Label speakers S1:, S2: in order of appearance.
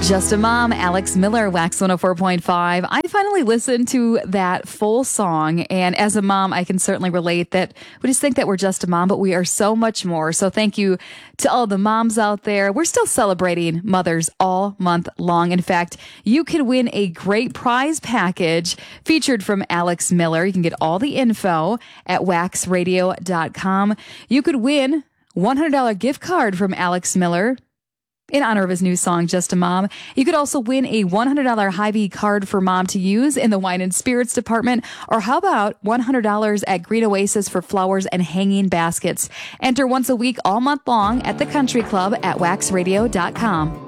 S1: Just a Mom, Alex Miller, Wax 104.5. I finally listened to that full song, and as a mom, I can certainly relate that we just think that we're just a mom, but we are so much more. So thank you to all the moms out there. We're still celebrating mothers all month long. In fact, you could win a great prize package featured from Alex Miller. You can get all the info at waxradio.com. You could win $100 gift card from Alex Miller in honor of his new song, Just a Mom. You could also win a $100 Hy-Vee card for mom to use in the wine and spirits department. Or how about $100 at Green Oasis for flowers and hanging baskets? Enter once a week all month long at the Country Club at waxradio.com.